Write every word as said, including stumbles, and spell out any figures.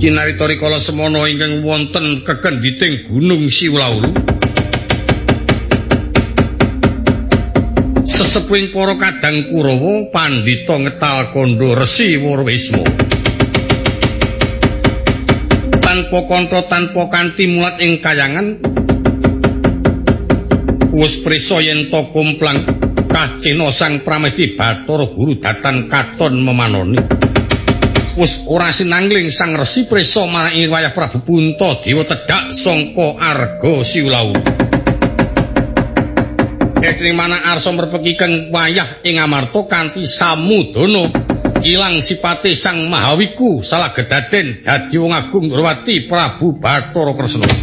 Cinarita rikala semana ingkang wonten kekenditing Gunung Siwulaulu. Sesepuing para kadang Kurawa Pandhita Ngetal Kandha Resi Warwisma. Tanpa kontra tanpa kanthi mulat ing kayangan wis prisa yen to kumplang kacena sang Pramesti Bathara Guru Datan katon memanoni. Wis ora sinangling sang Resi prisa marang wayah Prabu Puntadewa tedhak sangka Arga Siwulaulu. Estring manah arsa merpekiken wayah ing Amarta kanthi samudana ilang sipate sang Mahawiku salah gedaden dadi wong agung Ndrawati Prabu Bathara Kresna.